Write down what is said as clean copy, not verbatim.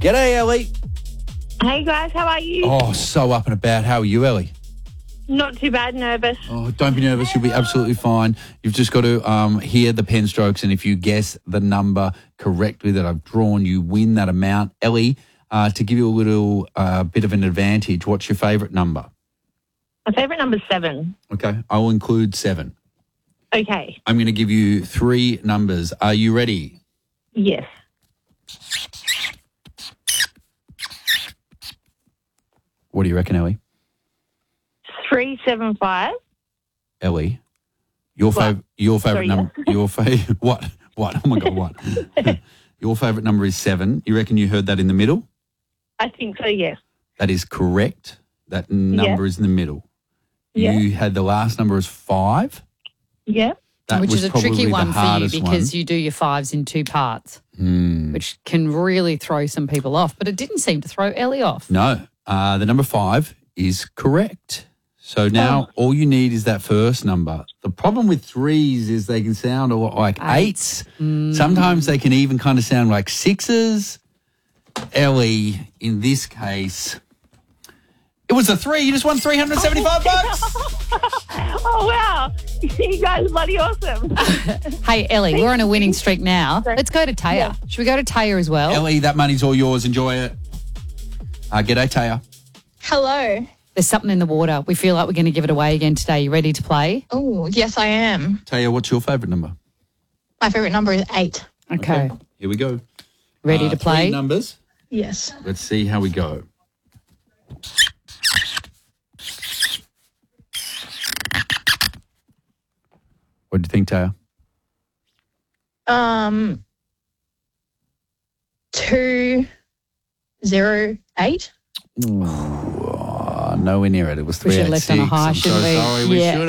G'day, Ellie. Hey guys, how are you? Oh, so up and about. How are you, Ellie? Not too bad, nervous. Oh, don't be nervous. You'll be absolutely fine. You've just got to hear the pen strokes, and if you guess the number correctly that I've drawn, you win that amount. Ellie, to give you a little bit of an advantage, what's your favourite number? My favourite number's 7. Okay, I will include 7. Okay. I'm going to give you 3 numbers. Are you ready? Yes. What do you reckon, Ellie? 375. Ellie, your favourite Sorry, number. Your favorite what? Oh my God, what? Your favourite number is 7. You reckon you heard that in the middle? I think so, yes. That is correct. That number is in the middle. Yeah. You had the last number as 5. Yeah. That Which was is a probably tricky the one for you hardest because one. you do your 5s in 2 parts, which can really throw some people off. But it didn't seem to throw Ellie off. No, the number 5 is correct. So now all you need is that first number. The problem with 3s is they can sound like 8s. Sometimes they can even kind of sound like 6s. Ellie, in this case, it was a 3. You just won $375. Oh, wow. You guys are bloody awesome. Hey, Ellie, we're on a winning streak now. Let's go to Taya. Should we go to Taya as well? Ellie, that money's all yours. Enjoy it. G'day, Taya. Hello. There's something in the water. We feel like we're going to give it away again today. You ready to play? Oh, yes, I am. Taya, what's your favourite number? My favourite number is 8. Okay. Here we go. Ready to play? 3 numbers. Yes. Let's see how we go. What do you think, Taya? 208. Nowhere near it. It was 386. We should have left on a high, I'm shouldn't so we? sorry. We Yeah. should